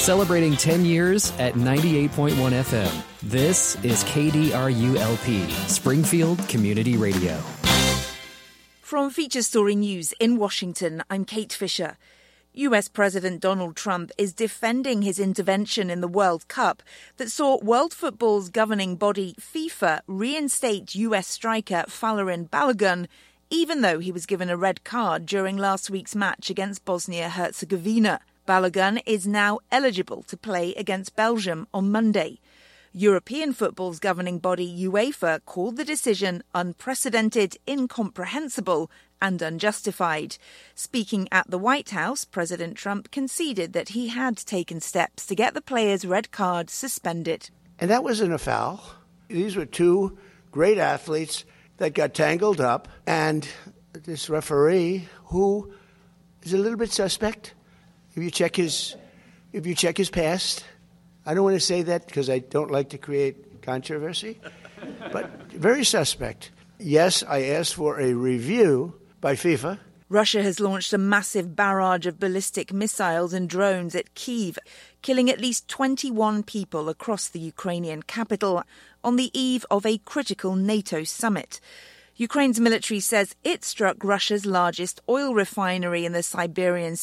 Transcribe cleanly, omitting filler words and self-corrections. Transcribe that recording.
Celebrating 10 years at 98.1 FM. This is KDRU-LP, Springfield Community Radio. From Feature Story News in Washington, I'm Kate Fisher. US President Donald Trump is defending his intervention in the World Cup that saw world football's governing body, FIFA, reinstate US striker Folarin Balogun, even though he was given a red card during last week's match against Bosnia-Herzegovina. Balogun is now eligible to play against Belgium on Monday. European football's governing body, UEFA, called the decision unprecedented, incomprehensible and unjustified. Speaking at the White House, President Trump conceded that he had taken steps to get the player's red card suspended. And that wasn't a foul. These were two great athletes that got tangled up, and this referee, who is a little bit suspect, if you check his past, I don't want to say that because I don't like to create controversy, but very suspect. Yes, I asked for a review by FIFA. Russia has launched a massive barrage of ballistic missiles and drones at Kyiv, killing at least 21 people across the Ukrainian capital on the eve of a critical NATO summit. Ukraine's military says it struck Russia's largest oil refinery in the Siberian